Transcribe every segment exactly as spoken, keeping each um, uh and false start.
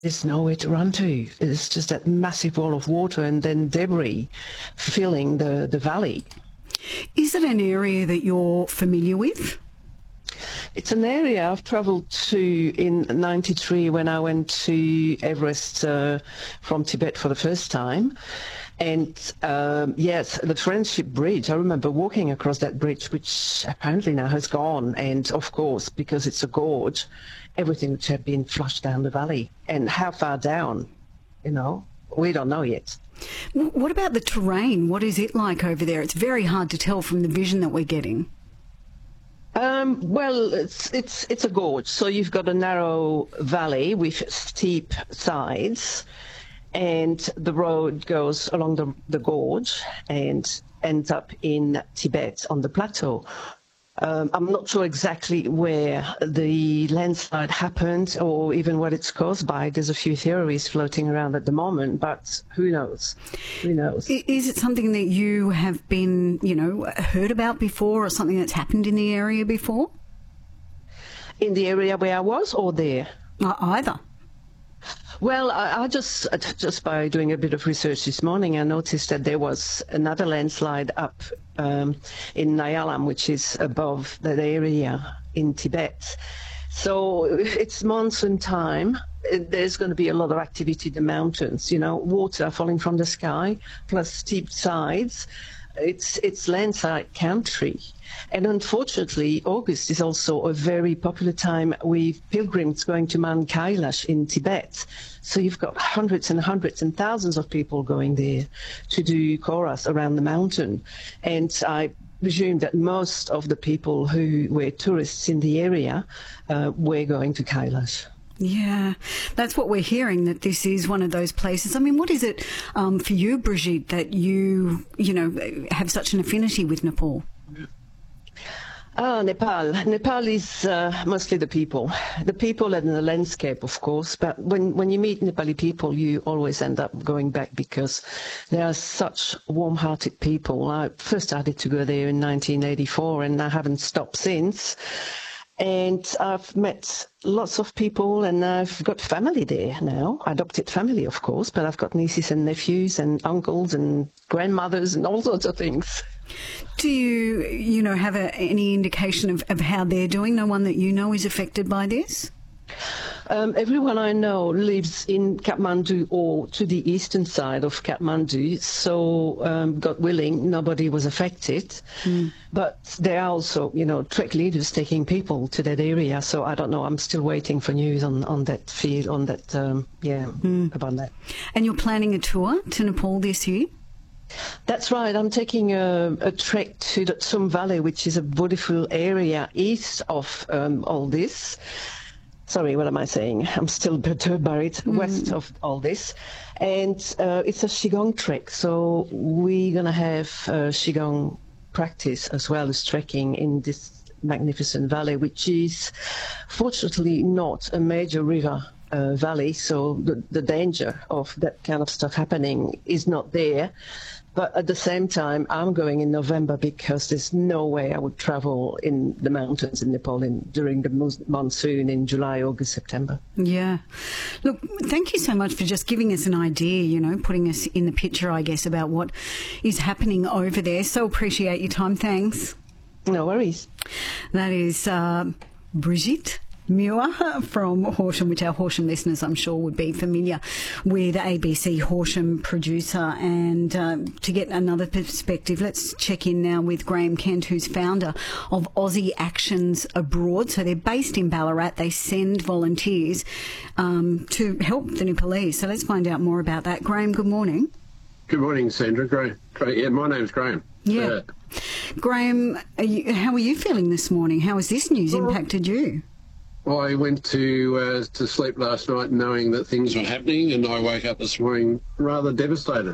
there's nowhere to run to. It's just that massive wall of water and then debris filling the, the valley. Is it an area that you're familiar with? It's an area I've travelled to in ninety-three when I went to Everest uh, from Tibet for the first time. And um, yes, the Friendship Bridge, I remember walking across that bridge, which apparently now has gone. And of course, because it's a gorge, everything would have been flushed down the valley. And how far down, you know, we don't know yet. What about the terrain? What is it like over there? It's very hard to tell from the vision that we're getting. Um, well, it's, it's, it's a gorge. So you've got a narrow valley with steep sides, and the road goes along the, the gorge and ends up in Tibet on the plateau. Um, I'm not sure exactly where the landslide happened or even what it's caused by. There's a few theories floating around at the moment, but who knows? Who knows? Is it something that you have been, you know, heard about before, or something that's happened in the area before? In the area where I was, or there? Uh, either. Well, I, I just just by doing a bit of research this morning, I noticed that there was another landslide up um, in Nyalam, which is above that area in Tibet. So it's monsoon time. There's going to be a lot of activity in the mountains. You know, water falling from the sky, plus steep sides. It's it's landslide country. And unfortunately, August is also a very popular time with pilgrims going to Mount Kailash in Tibet. So you've got hundreds and hundreds and thousands of people going there to do chorus around the mountain. And I presume that most of the people who were tourists in the area uh, were going to Kailash. Yeah, that's what we're hearing, that this is one of those places. I mean, what is it um, for you, Brigitte, that you, you know, have such an affinity with Nepal? Ah, Nepal. Nepal is uh, mostly the people. The people and the landscape, of course. But when, when you meet Nepali people, you always end up going back because they are such warm-hearted people. I first started to go there in nineteen eighty-four, and I haven't stopped since. And I've met lots of people, and I've got family there now, adopted family, of course, but I've got nieces and nephews and uncles and grandmothers and all sorts of things. Do you, you know, have a, any indication of, of how they're doing? No one that you know is affected by this? Um, everyone I know lives in Kathmandu or to the eastern side of Kathmandu, so um, God willing, nobody was affected. Mm. But there are also, you know, trek leaders taking people to that area, so I don't know. I'm still waiting for news on, on that field, on that, um, yeah, mm. about that. And you're planning a tour to Nepal this year? That's right. I'm taking a, a trek to the Tsum Valley, which is a beautiful area east of um, all this. Sorry, what am I saying? I'm still perturbed by it, mm. west of all this. And uh, it's a Qigong trek, so we're going to have uh, Qigong practice as well as trekking in this magnificent valley, which is fortunately not a major river uh, valley, so the, the danger of that kind of stuff happening is not there. But at the same time, I'm going in November because there's no way I would travel in the mountains in Nepal in, during the monsoon in July, August, September. Yeah. Look, thank you so much for just giving us an idea, you know, putting us in the picture, I guess, about what is happening over there. So appreciate your time. Thanks. No worries. That is uh, Brigitte Muir from Horsham, which our Horsham listeners I'm sure would be familiar with, A B C Horsham producer. And uh, to get another perspective, let's check in now with Graham Kent, who's founder of Aussie Actions Abroad. So they're based in Ballarat. They send volunteers um, to help the Nepalese. So let's find out more about that. Graham, good morning. Good morning, Sandra. Great. Great. Yeah, my name's Graham. Yeah. Uh, Graham, are you, how are you feeling this morning? How has this news well, impacted you? I went to uh, to sleep last night knowing that things were happening, and I woke up this morning rather devastated.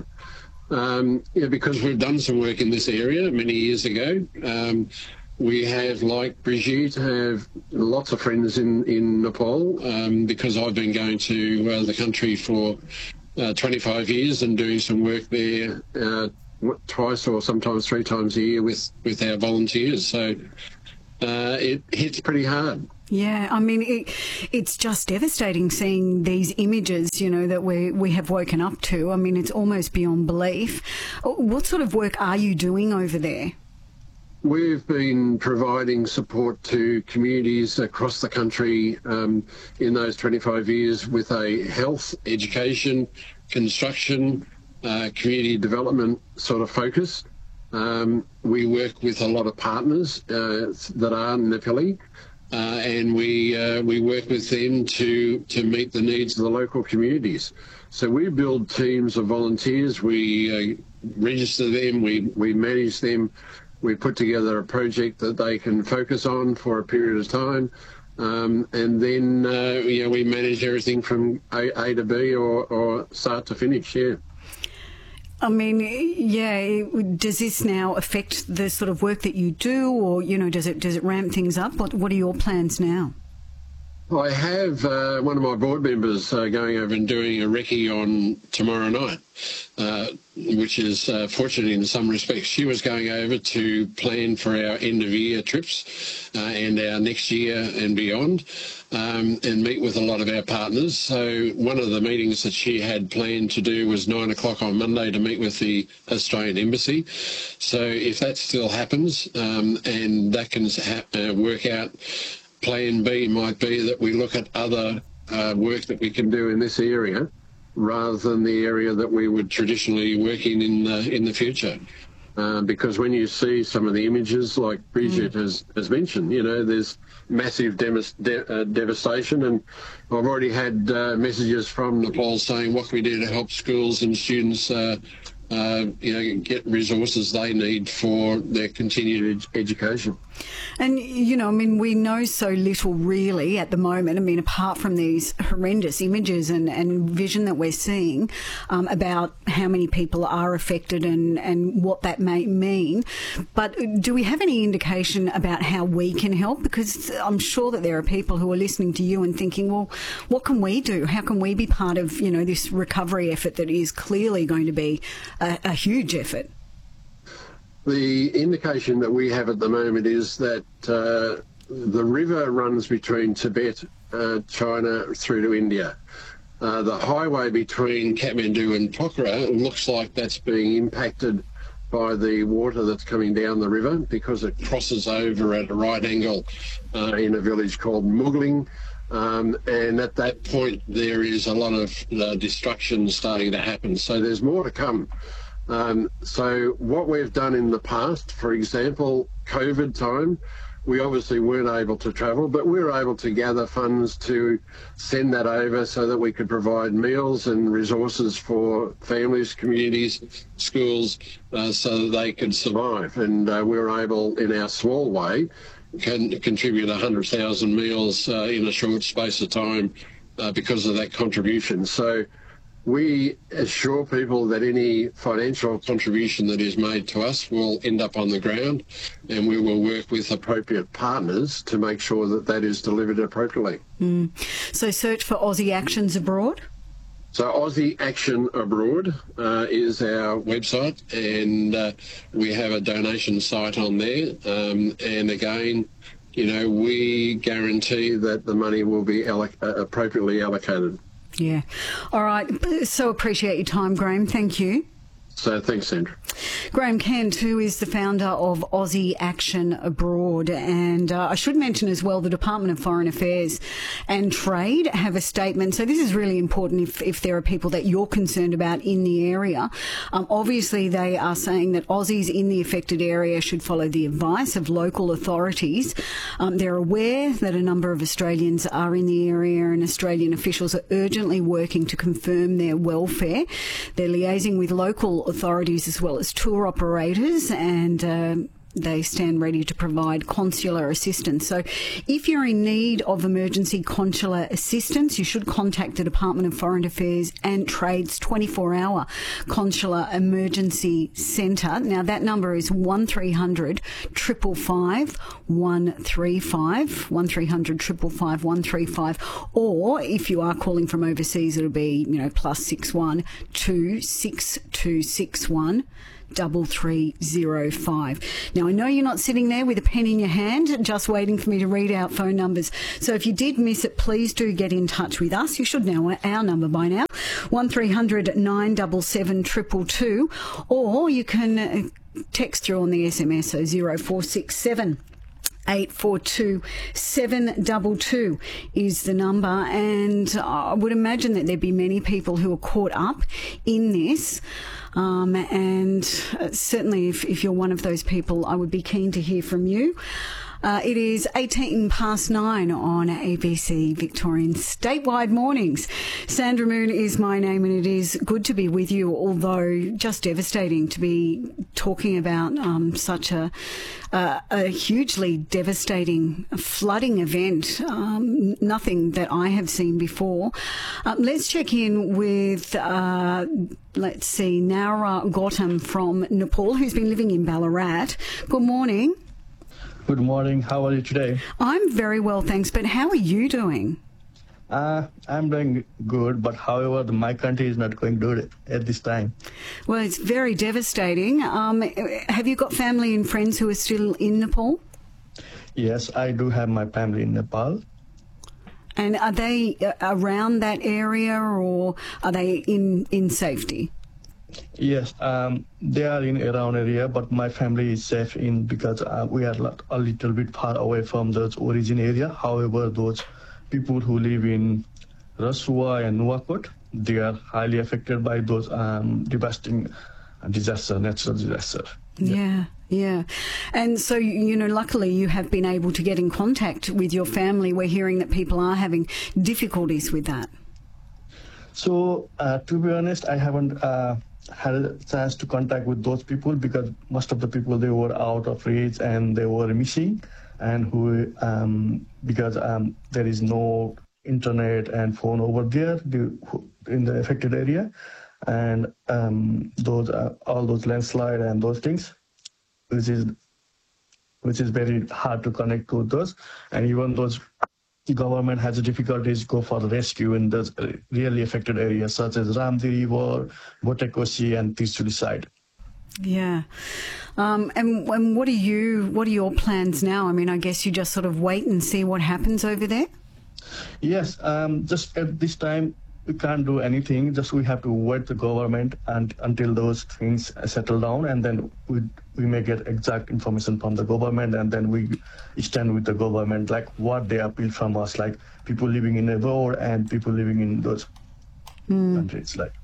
Um, yeah, because we've done some work in this area many years ago. Um, we have, like Brigitte, have lots of friends in, in Nepal um, because I've been going to uh, the country for uh, twenty-five years and doing some work there uh, twice or sometimes three times a year with, with our volunteers. So uh, it hits pretty hard. Yeah, I mean, it, it's just devastating seeing these images, you know, that we, we have woken up to. I mean, it's almost beyond belief. What sort of work are you doing over there? We've been providing support to communities across the country um, in those twenty-five years with a health, education, construction, uh, community development sort of focus. Um, we work with a lot of partners uh, that are Ngāpili, uh, and we uh, we work with them to, to meet the needs of the local communities. So we build teams of volunteers, we uh, register them, we, we manage them. We put together a project that they can focus on for a period of time, um, and then uh, you know, we manage everything from A, A to B or, or start to finish. Yeah. I mean, yeah. Does this now affect the sort of work that you do, or you know, does it does it ramp things up? What What are your plans now? I have uh, one of my board members uh, going over and doing a recce on tomorrow night, uh, which is uh, fortunate in some respects. She was going over to plan for our end-of-year trips uh, and our next year and beyond, um, and meet with a lot of our partners. So one of the meetings that she had planned to do was nine o'clock on Monday to meet with the Australian Embassy. So if that still happens um, and that can ha- uh, work out, Plan B might be that we look at other uh, work that we can do in this area rather than the area that we would traditionally work in in the, in the future. Uh, because when you see some of the images, like Bridget mm. has, has mentioned, you know, there's massive de- de- uh, devastation. And I've already had uh, messages from Nepal saying what can we do to help schools and students uh, Uh, you know, get resources they need for their continued ed- education. And, you know, I mean, we know so little really at the moment, I mean, apart from these horrendous images and, and vision that we're seeing um, about how many people are affected and, and what that may mean. But do we have any indication about how we can help? Because I'm sure that there are people who are listening to you and thinking, well, what can we do? How can we be part of, you know, this recovery effort that is clearly going to be a, a huge effort? The indication that we have at the moment is that uh, the river runs between Tibet, uh, China, through to India. Uh, the highway between Kathmandu and Pokhara looks like that's being impacted by the water that's coming down the river because it crosses over at a right angle uh, in a village called Mugling. Um, and at that point, there is a lot of uh, destruction starting to happen. So there's more to come. Um, so what we've done in the past, for example, COVID time, we obviously weren't able to travel, but we were able to gather funds to send that over so that we could provide meals and resources for families, communities, schools, uh, so that they could survive. And uh, we were able, in our small way, can contribute one hundred thousand meals uh, in a short space of time uh, because of that contribution. So we assure people that any financial contribution that is made to us will end up on the ground, and we will work with appropriate partners to make sure that that is delivered appropriately. Mm. So search for Aussie Actions Abroad? So Aussie Action Abroad uh, is our website, and uh, we have a donation site on there. Um, and again, you know, we guarantee that the money will be alloc- uh, appropriately allocated. Yeah. All right. So appreciate your time, Graham. Thank you. So thanks, Sandra. Graham Kent, who is the founder of Aussie Action Abroad. And uh, I should mention as well the Department of Foreign Affairs and Trade have a statement. So this is really important if, if there are people that you're concerned about in the area. Um, obviously, they are saying that Aussies in the affected area should follow the advice of local authorities. Um, they're aware that a number of Australians are in the area, and Australian officials are urgently working to confirm their welfare. They're liaising with local authorities as well as tour operators, and uh, they stand ready to provide consular assistance. So if you're in need of emergency consular assistance, you should contact the Department of Foreign Affairs and Trade's twenty-four hour Consular Emergency Centre. Now, that number is one three hundred, five five five, one three five, one three hundred, five five five, one three five, or if you are calling from overseas, it'll be, you know, plus six one two six two six one three three zero five. Now, I know you're not sitting there with a pen in your hand just waiting for me to read out phone numbers. So if you did miss it, please do get in touch with us. You should know our number by now, one three hundred nine seven seven two two two, or you can text through on the S M S, so zero four six seven eight four two seven two two is the number, and I would imagine that there'd be many people who are caught up in this. Um, and certainly if, if you're one of those people, I would be keen to hear from you. Uh, it is eighteen past nine on A B C Victorian Statewide Mornings. Sandra Moon is my name, and it is good to be with you, although just devastating to be talking about um, such a, uh, a hugely devastating flooding event, um, nothing that I have seen before. Uh, let's check in with... Uh, Let's see, Nara Gautam from Nepal, who's been living in Ballarat. Good morning. Good morning. How are you today? I'm very well, thanks. But how are you doing? Uh, I'm doing good, but however, the, my country is not going good at this time. Well, it's very devastating. Um, have you got family and friends who are still in Nepal? Yes, I do have my family in Nepal. And are they around that area, or are they in, in safety? Yes, um, they are in around area, but my family is safe in because uh, we are a little bit far away from the origin area. However, those people who live in Rasuwa and Nuwakot, they are highly affected by those um, devastating disaster, natural disaster. Yeah, yeah. And so, you know, luckily you have been able to get in contact with your family. We're hearing that people are having difficulties with that. So, uh, to be honest, I haven't uh, had a chance to contact with those people because most of the people, they were out of reach and they were missing. And who, um, because um, there is no internet and phone over there in the affected area. And um, those uh, all those landslide and those things, which is which is very hard to connect to those, and even those the government has difficulties go for the rescue in those really affected areas such as Ramdi River, Botekoshi, and Tirchuli side. Yeah, um, and and what are you? What are your plans now? I mean, I guess you just sort of wait and see what happens over there. Yes, um, just at this time. We can't do anything, just we have to wait the government and until those things settle down, and then we we may get exact information from the government, and then we stand with the government, like what they appeal from us, like people living in the road and people living in those mm. countries. Like,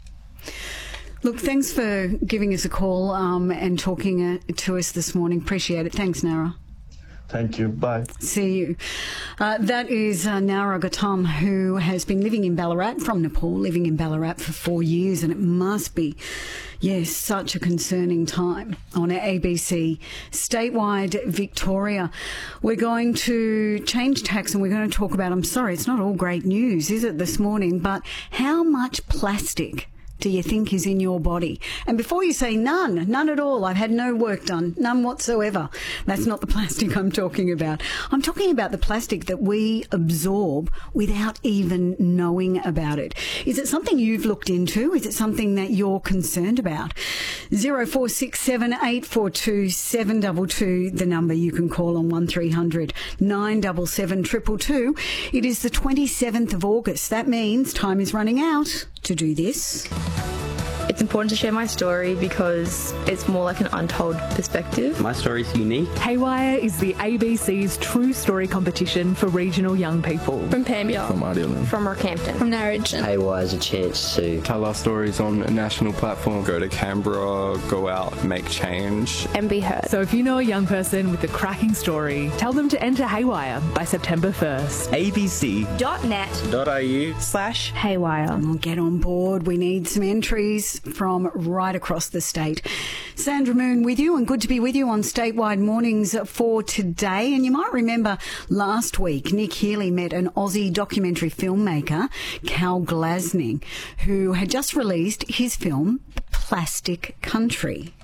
Look, thanks for giving us a call um, and talking uh, to us this morning. Appreciate it. Thanks, Nara. Thank you. Bye. See you. Uh, that is uh, Nara Gautam, who has been living in Ballarat from Nepal, living in Ballarat for four years, and it must be, yes, such a concerning time on our A B C Statewide Victoria. We're going to change tacks and we're going to talk about, I'm sorry, it's not all great news, is it, this morning, but how much plastic do you think is in your body? And before you say none, none at all, I've had no work done, none whatsoever. That's not the plastic I'm talking about. I'm talking about the plastic that we absorb without even knowing about it. Is it something you've looked into? Is it something that you're concerned about? zero four six seven eight four two seven two two, the number you can call on one three hundred nine seven seven two two two. It is the twenty-seventh of August. That means time is running out to do this. It's important to share my story because it's more like an untold perspective. My story is unique. Haywire is the A B C's true story competition for regional young people. From Pambia. From Ardelan. From Rockhampton. From Narrogin. Haywire is a chance to tell our stories on a national platform. Go to Canberra, go out, make change. And be heard. So if you know a young person with a cracking story, tell them to enter Haywire by September first. abc dot net dot i u slash Haywire. We'll get on board. We need some entries from right across the state. Sandra Moon with you, and good to be with you on Statewide Mornings for today. And you might remember last week Nick Healy met an Aussie documentary filmmaker, Cal Glasning, who had just released his film Plastic Country.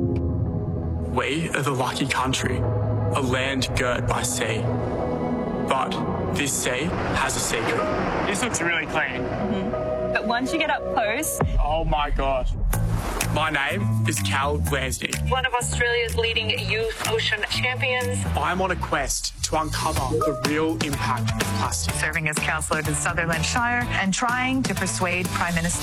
We are the lucky country, a land girt by sea. But this sea has a secret. This looks really clean. Mm-hmm. But once you get up close... Oh my gosh. My name is Cal Lansnick. One of Australia's leading youth ocean champions. I'm on a quest to uncover the real impact of plastic. Serving as councillor to Sutherland Shire and trying to persuade Prime Minister